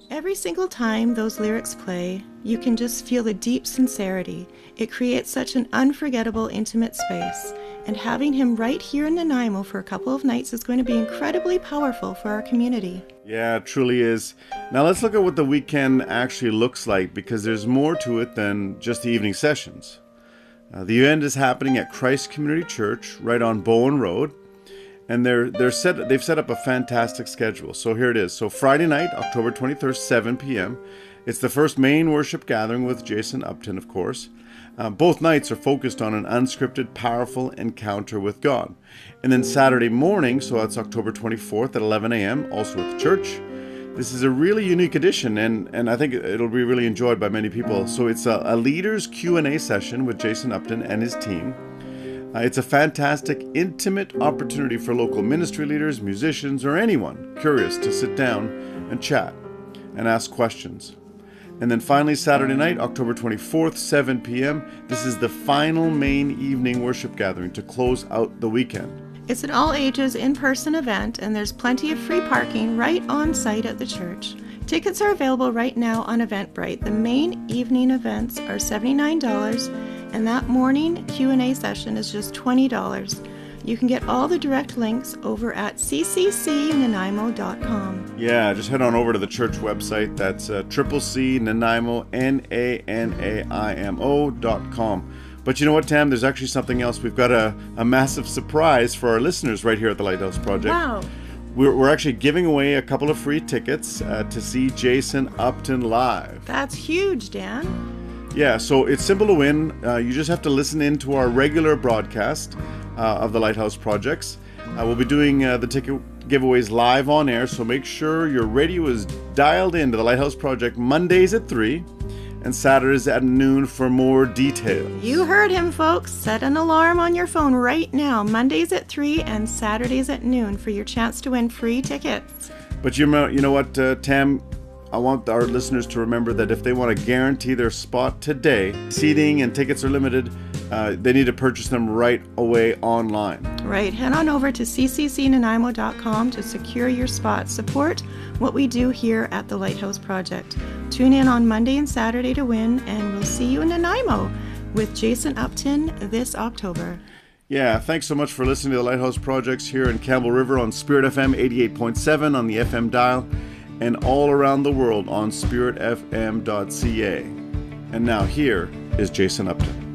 Every single time those lyrics play, you can just feel the deep sincerity. It creates such an unforgettable, intimate space. And having him right here in Nanaimo for a couple of nights is going to be incredibly powerful for our community. Yeah, it truly is. Now let's look at what the weekend actually looks like, because there's more to it than just the evening sessions. The event is happening at Christ Community Church right on Bowen Road. And they've set up a fantastic schedule. So here it is. So Friday night, October 23rd, 7 p.m. It's the first main worship gathering with Jason Upton, of course. Both nights are focused on an unscripted, powerful encounter with God. And then Saturday morning, so that's October 24th at 11 a.m., also at the church. This is a really unique edition, and I think it'll be really enjoyed by many people. So it's a leaders Q&A session with Jason Upton and his team. It's a fantastic, intimate opportunity for local ministry leaders, musicians, or anyone curious to sit down and chat and ask questions. And then finally, Saturday night, October 24th, 7 p.m., this is the final main evening worship gathering to close out the weekend. It's an all-ages, in-person event, and there's plenty of free parking right on site at the church. Tickets are available right now on Eventbrite. The main evening events are $79, and that morning Q&A session is just $20. You can get all the direct links over at cccnanaimo.com. Yeah, just head on over to the church website. That's CCNanaimo, NANAIMO.com. But you know what, Tam? There's actually something else. We've got a massive surprise for our listeners right here at the Lighthouse Project. Wow. We're actually giving away a couple of free tickets to see Jason Upton live. That's huge, Dan. Yeah, so it's simple to win. You just have to listen in to our regular broadcast of the Lighthouse Projects. We'll be doing the ticket giveaways live on air, so make sure your radio is dialed into the Lighthouse Project Mondays at 3 and Saturdays at noon for more details. You heard him, folks. Set an alarm on your phone right now, Mondays at 3 and Saturdays at noon for your chance to win free tickets. But you know what, Tam? I want our listeners to remember that if they want to guarantee their spot today, seating and tickets are limited, they need to purchase them right away online. Right. Head on over to cccnanaimo.com to secure your spot. Support what we do here at the Lighthouse Project. Tune in on Monday and Saturday to win, and we'll see you in Nanaimo with Jason Upton this October. Yeah, thanks so much for listening to the Lighthouse Projects here in Campbell River on Spirit FM 88.7 on the FM dial, and all around the world on spiritfm.ca. And now here is Jason Upton.